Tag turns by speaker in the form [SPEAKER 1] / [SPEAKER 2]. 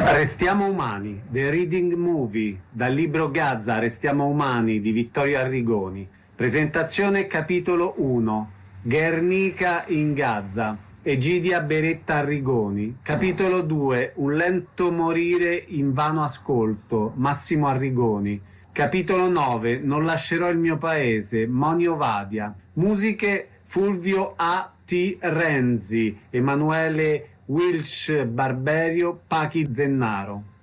[SPEAKER 1] Restiamo umani, The Reading Movie, dal libro Gaza, Restiamo umani di Vittorio Arrigoni. Presentazione capitolo 1, Guernica in Gaza, Egidia Beretta Arrigoni. Capitolo 2, Un lento morire in vano ascolto, Massimo Arrigoni. Capitolo 9, Non lascerò il mio paese, Monio Vadia. Musiche Fulvio A. T. Renzi, Emanuele Wilsch Barberio, Pachi Zennaro.